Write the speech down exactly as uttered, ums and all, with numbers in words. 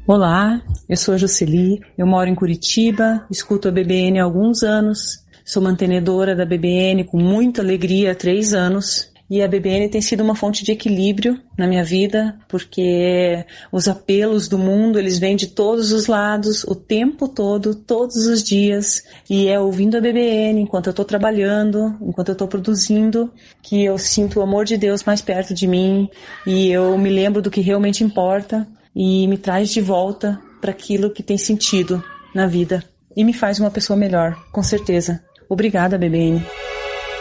Olá, eu sou a Jocely, eu moro em Curitiba, escuto a B B N há alguns anos, sou mantenedora da B B N com muita alegria há três anos e a B B N tem sido uma fonte de equilíbrio na minha vida, porque os apelos do mundo, eles vêm de todos os lados, o tempo todo, todos os dias, e é ouvindo a B B N enquanto eu estou trabalhando, enquanto eu estou produzindo, que eu sinto o amor de Deus mais perto de mim e eu me lembro do que realmente importa. E me traz de volta para aquilo que tem sentido na vida. E me faz uma pessoa melhor, com certeza. Obrigada, B B N.